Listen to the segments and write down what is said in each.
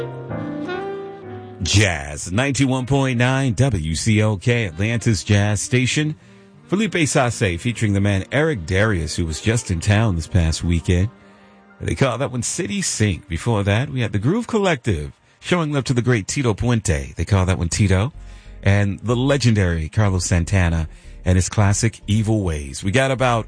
Jazz 91.9 WCOK, Atlanta's Jazz Station. Felipe Sase featuring the man Eric Darius, who was just in town this past weekend. They call that one City Sink. Before that, we had the Groove Collective showing love to the great Tito Puente. They call that one Tito. And the legendary Carlos Santana and his classic Evil Ways. We got about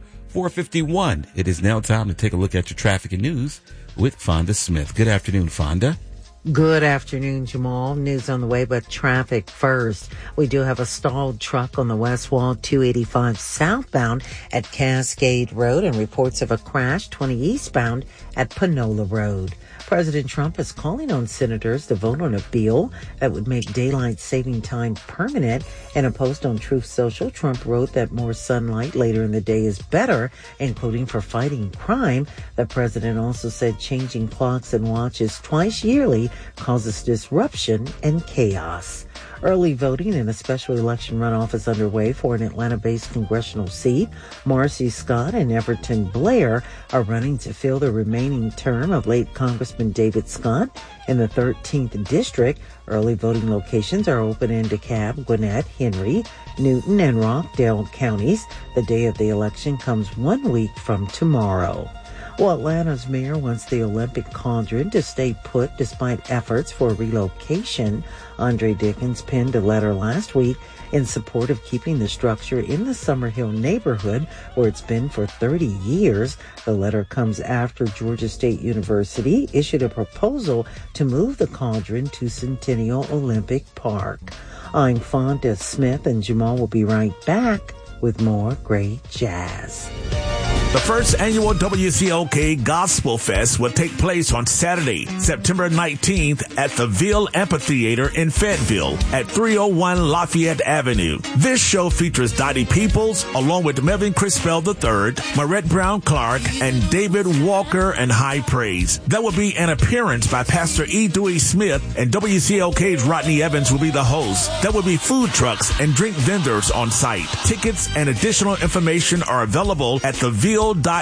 4:51. It is now time to take a look at your traffic and news with Fonda Smith. Good afternoon, Fonda. Good afternoon, Jamal. News on the way, but traffic first. We do have a stalled truck on the West Wall 285 southbound at Cascade Road and reports of a crash 20 eastbound at Panola Road. President Trump is calling on senators to vote on a bill that would make daylight saving time permanent. In a post on Truth Social, Trump wrote that more sunlight later in the day is better, including for fighting crime. The president also said changing clocks and watches twice yearly causes disruption and chaos. Early voting in a special election runoff is underway for an Atlanta-based congressional seat. Marcy Scott and Everton Blair are running to fill the remaining term of late Congressman David Scott in the 13th District. Early voting locations are open in DeKalb, Gwinnett, Henry, Newton, and Rockdale counties. The day of the election comes 1 week from tomorrow. Well, Atlanta's mayor wants the Olympic Cauldron to stay put despite efforts for relocation. Andre Dickens penned a letter last week in support of keeping the structure in the Summerhill neighborhood where it's been for 30 years. The letter comes after Georgia State University issued a proposal to move the Cauldron to Centennial Olympic Park. I'm Fonda Smith, and Jamal will be right back with more great jazz. The first annual WCOK Gospel Fest will take place on Saturday, September 19th at the Ville Amphitheater in Fayetteville at 301 Lafayette Avenue. This show features Dottie Peoples along with Melvin Crispell III, Marette Brown Clark, and David Walker and High Praise. There will be an appearance by Pastor E. Dewey Smith, and WCOK's Rodney Evans will be the host. There will be food trucks and drink vendors on site. Tickets and additional information are available at theville.com.